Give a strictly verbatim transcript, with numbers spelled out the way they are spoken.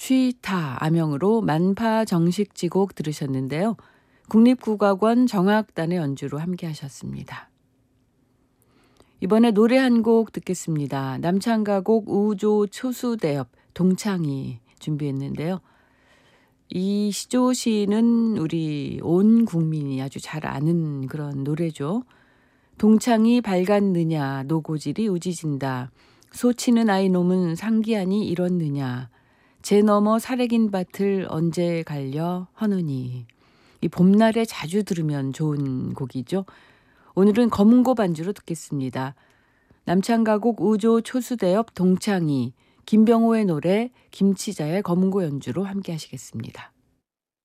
쉬타 아명으로 만파 정식지곡 들으셨는데요. 국립국악원 정악단의 연주로 함께 하셨습니다. 이번에 노래 한 곡 듣겠습니다. 남창가곡 우조 초수대엽 동창이 준비했는데요. 이 시조시는 우리 온 국민이 아주 잘 아는 그런 노래죠. 동창이 밝았느냐 노고질이 우지진다. 소치는 아이놈은 상기하니 이렇느냐. 제 너머 사래긴 밭을 언제 갈려 허느니. 이 봄날에 자주 들으면 좋은 곡이죠. 오늘은 검은고 반주로 듣겠습니다. 남창가곡 우조 초수대엽 동창이, 김병호의 노래 김치자의 검은고 연주로 함께 하시겠습니다.